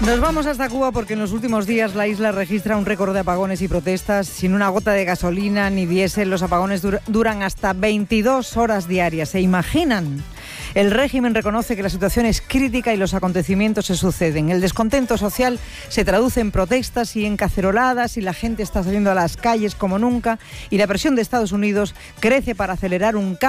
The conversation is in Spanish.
Nos vamos hasta Cuba porque en los últimos días la isla registra un récord de apagones y protestas. Sin una gota de gasolina ni diésel, los apagones duran hasta 22 horas diarias. ¿Se imaginan? El régimen reconoce que la situación es crítica y los acontecimientos se suceden. El descontento social se traduce en protestas y en caceroladas y la gente está saliendo a las calles como nunca y la presión de Estados Unidos crece para acelerar un cambio